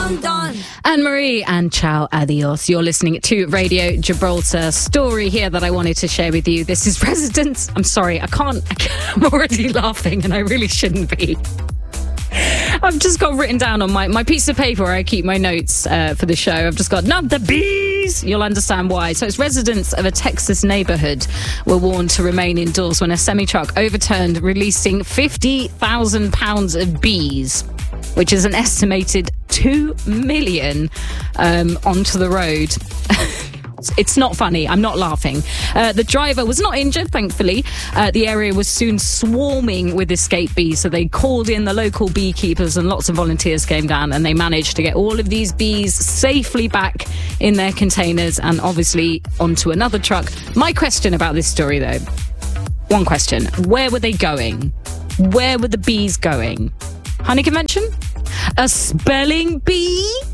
Anne-Marie and ciao, adios. You're listening to Radio Gibraltar. Story here that I wanted to share with you. This is residents. I'm sorry, I'm already laughing and I really shouldn't be. I've just got written down on my piece of paper where I keep my notes for the show. I've just got, not the bees! You'll understand why. So it's residents of a Texas neighborhood were warned to remain indoors when a semi-truck overturned, releasing 50,000 pounds of bees, which is an estimated 2 million onto the road. It's not funny. I'm not laughing. The driver was not injured, thankfully. The area was soon swarming with escaped bees, so they called in the local beekeepers and lots of volunteers came down and they managed to get all of these bees safely back in their containers and obviously onto another truck. My question about this story, though, one question. Where were they going? Where were the bees going? Honey convention? A spelling bee?